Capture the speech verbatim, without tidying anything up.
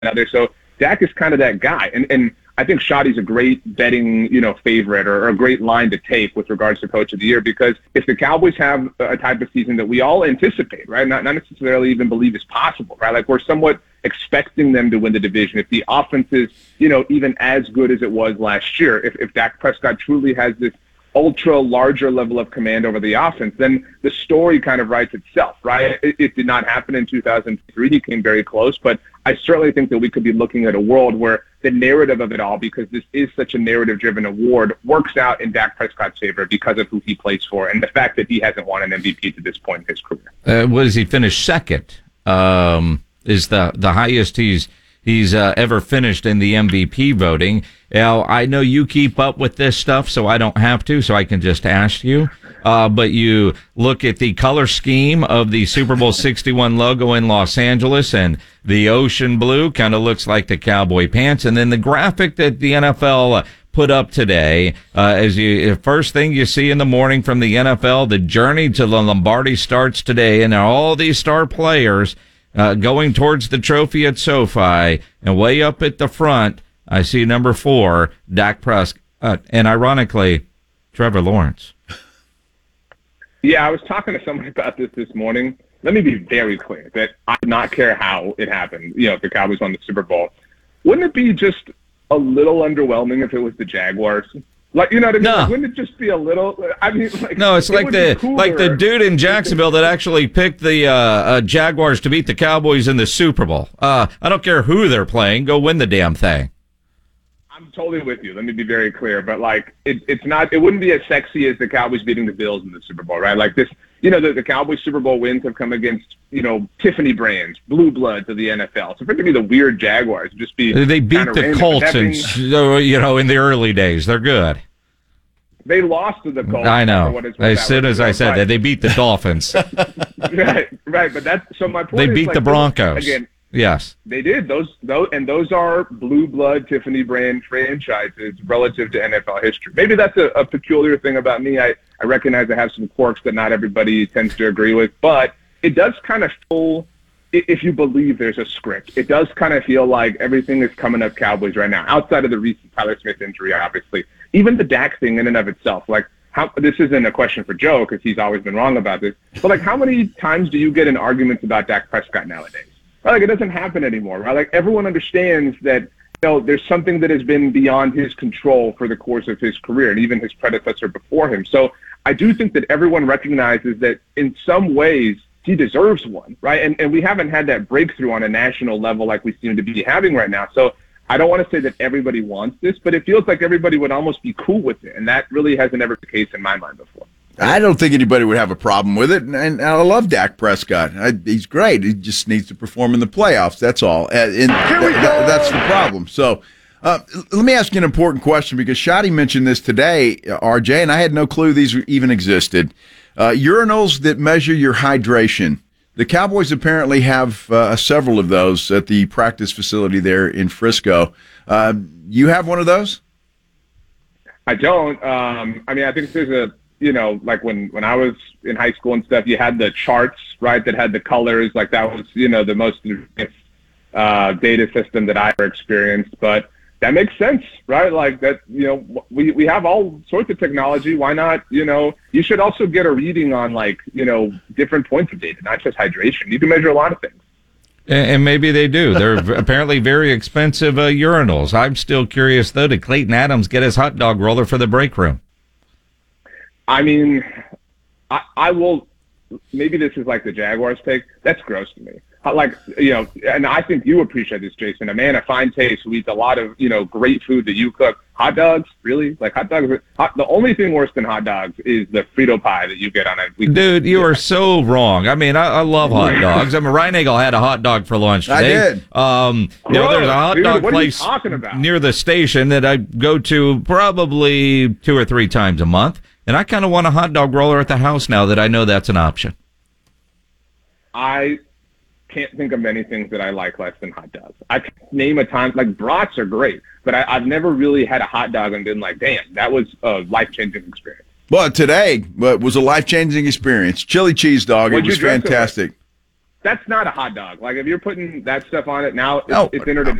another. So Dak is kind of that guy. And, and I think Shotty's a great betting, you know, favorite or, or a great line to take with regards to Coach of the Year, because if the Cowboys have a type of season that we all anticipate, right, not, not necessarily even believe is possible, right, like we're somewhat expecting them to win the division. If the offense is, you know, even as good as it was last year, if, if Dak Prescott truly has this ultra larger level of command over the offense, then the story kind of writes itself, right? It, it did not happen in two thousand three. He came very close, but I certainly think that we could be looking at a world where the narrative of it all, because this is such a narrative-driven award, works out in Dak Prescott's favor because of who he plays for and the fact that he hasn't won an M V P to this point in his career. Uh, what does he finish second? Um, is the the highest he's he's uh, ever finished in the M V P voting. Now, I know you keep up with this stuff, so I don't have to, so I can just ask you. Uh, but you look at the color scheme of the Super Bowl sixty-one logo in Los Angeles, and the ocean blue kind of looks like the cowboy pants. And then the graphic that the N F L put up today, uh, as you, first thing you see in the morning from the N F L, the journey to the Lombardi starts today, and all these star players Uh, going towards the trophy at SoFi, and way up at the front, I see number four, Dak Prescott, uh, and ironically, Trevor Lawrence. Yeah, I was talking to someone about this this morning. Let me be very clear that I do not care how it happened, you know, if the Cowboys won the Super Bowl. Wouldn't it be just a little underwhelming if it was the Jaguars? Like, you know what I mean? No. Like, wouldn't it just be a little? I mean, like, no, it's it like the like the dude in Jacksonville that actually picked the uh, uh, Jaguars to beat the Cowboys in the Super Bowl. Uh, I don't care who they're playing; go win the damn thing. I'm totally with you. Let me be very clear, but like, it, it's not. It wouldn't be as sexy as the Cowboys beating the Bills in the Super Bowl, right? Like this, you know, the, the Cowboys Super Bowl wins have come against, you know, Tiffany brands, blue bloods of the N F L. So for it to be the weird Jaguars, just be they beat the random. Colts, and you know, in the early days, they're good. They lost to the Colts. I know. What is, what as soon as I said right. that, they beat the Dolphins. right, right. But that's so my point. They is beat like, the Broncos. Again, yes, they did. Those, those, and those are blue blood Tiffany brand franchises relative to N F L history. Maybe that's a, a peculiar thing about me. I, I recognize I have some quirks that not everybody tends to agree with, but it does kind of feel, if you believe there's a script, it does kind of feel like everything is coming up Cowboys right now, outside of the recent Tyler Smith injury, obviously. Even the Dak thing in and of itself, like, how, this isn't a question for Joe because he's always been wrong about this, but, like, how many times do you get in arguments about Dak Prescott nowadays? Right? Like, it doesn't happen anymore, right? Like, everyone understands that, you know, there's something that has been beyond his control for the course of his career and even his predecessor before him. So I do think that everyone recognizes that in some ways he deserves one, right? And and we haven't had that breakthrough on a national level like we seem to be having right now. So I don't want to say that everybody wants this, but it feels like everybody would almost be cool with it, and that really hasn't ever been the case in my mind before. I don't think anybody would have a problem with it, and, and I love Dak Prescott. I, he's great. He just needs to perform in the playoffs, that's all. And, and Here we th- go! th- that's the problem. So uh, let me ask you an important question, because Shotty mentioned this today, R J, and I had no clue these even existed. Uh, urinals that measure your hydration. The Cowboys apparently have uh, several of those at the practice facility there in Frisco. Uh, you have one of those? I don't. Um, I mean, I think there's a, you know, like when, when I was in high school and stuff, you had the charts, right, that had the colors. Like that was, you know, the most advanced uh, data system that I ever experienced. But that makes sense, right? Like that, you know, we, we have all sorts of technology. Why not, you know, you should also get a reading on like, you know, different points of data, not just hydration. You can measure a lot of things. And, and maybe they do. They're apparently very expensive uh, urinals. I'm still curious, though, did Clayton Adams get his hot dog roller for the break room? I mean, I, I will, maybe this is like the Jaguars take. That's gross to me. Like, you know, and I think you appreciate this, Jason, a man of fine taste who eats a lot of, you know, great food that you cook. Hot dogs, really? Like hot dogs, are, hot, the only thing worse than hot dogs is the Frito pie that you get on a weekend. Dude, you are so wrong. I mean, I, I love hot dogs. I mean, Ryan Eagle had a hot dog for lunch today. I did. Um, you know, there's a hot Dude, dog what are you place talking about? near the station that I go to probably two or three times a month, and I kind of want a hot dog roller at the house now that I know that's an option. I can't think of many things that I like less than hot dogs. I can name a time, like brats are great, but I, I've never really had a hot dog and been like, damn, that was a life-changing experience. Well, today was a life-changing experience. Chili cheese dog. What'd It was you dress it fantastic. that's not a hot dog. Like if you're putting that stuff on it now, it's, No, it's entered a